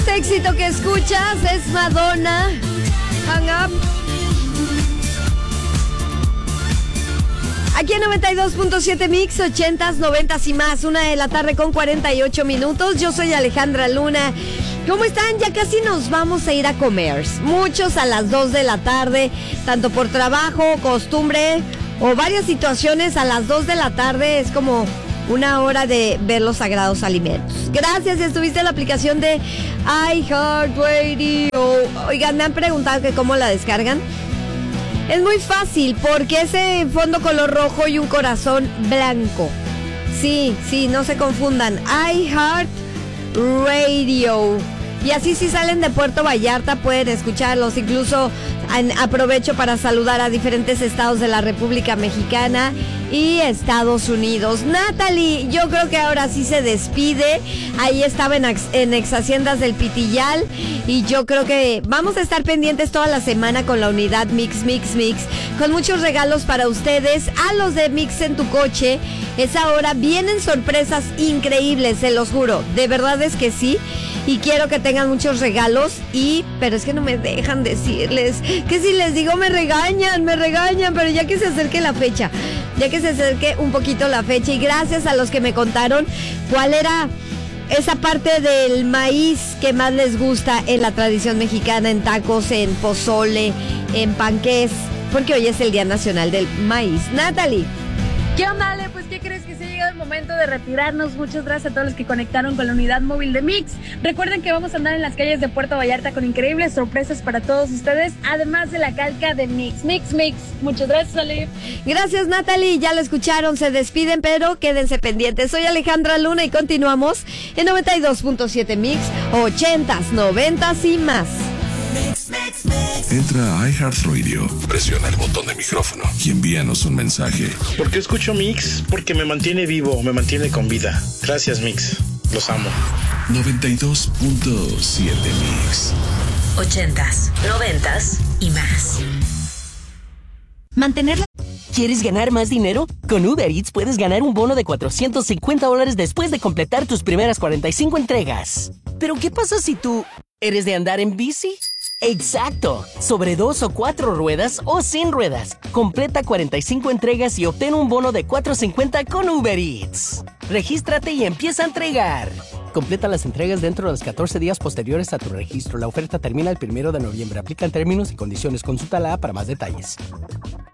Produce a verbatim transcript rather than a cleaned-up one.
Este éxito que escuchas es Madonna, Hang Up. Aquí en noventa y dos punto siete Mix, ochentas, noventas y más. Una de la tarde con cuarenta y ocho minutos. Yo soy Alejandra Luna. ¿Cómo están? Ya casi nos vamos a ir a comer. Muchos a las dos de la tarde, tanto por trabajo, costumbre o varias situaciones. A las dos de la tarde es como una hora de ver los sagrados alimentos. Gracias, estuviste en la aplicación de iHeartRadio. Oigan, me han preguntado que cómo la descargan. Es muy fácil porque ese fondo color rojo y un corazón blanco. Sí, sí, no se confundan. iHeartRadio. Y así si salen de Puerto Vallarta pueden escucharlos. Incluso en, aprovecho para saludar a diferentes estados de la República Mexicana y Estados Unidos. Natalie, yo creo que ahora sí se despide. Ahí estaba en, en Ex Haciendas del Pitillal. Y yo creo que vamos a estar pendientes toda la semana con la unidad Mix, Mix, Mix. Con muchos regalos para ustedes. A los de Mix en tu coche. Esa hora vienen sorpresas increíbles, se los juro. De verdad es que sí. Y quiero que tengan muchos regalos. Y, pero es que no me dejan decirles. Que si les digo me regañan, me regañan. Pero ya que se acerque la fecha. Ya que se acerque un poquito la fecha. Y gracias a los que me contaron cuál era esa parte del maíz que más les gusta en la tradición mexicana. En tacos, en pozole, en panqués. Porque hoy es el Día Nacional del Maíz. Natalie. ¿Qué onda, Ale? Pues, ¿qué crees? Que se ha llegado el momento de retirarnos. Muchas gracias a todos los que conectaron con la unidad móvil de Mix. Recuerden que vamos a andar en las calles de Puerto Vallarta con increíbles sorpresas para todos ustedes, además de la calca de Mix. Mix, Mix. Muchas gracias, Ale. Gracias, Natalie. Ya lo escucharon, se despiden, pero quédense pendientes. Soy Alejandra Luna y continuamos en noventa y dos punto siete Mix, ochentas, noventas y más. Entra a iHeartRadio, presiona el botón de micrófono y envíanos un mensaje. ¿Por qué escucho Mix? Porque me mantiene vivo, me mantiene con vida. Gracias, Mix. Los amo. noventa y dos punto siete Mix. Ochentas, noventas y más. Mantenerla. ¿Quieres ganar más dinero? Con Uber Eats puedes ganar un bono de cuatrocientos cincuenta dólares después de completar tus primeras cuarenta y cinco entregas. Pero ¿qué pasa si tú eres de andar en bici? ¡Exacto! Sobre dos o cuatro ruedas o sin ruedas. Completa cuarenta y cinco entregas y obtén un bono de cuatrocientos cincuenta con Uber Eats. Regístrate y empieza a entregar. Completa las entregas dentro de los catorce días posteriores a tu registro. La oferta termina el primero de noviembre. Aplican términos y condiciones. Consulta la app para más detalles.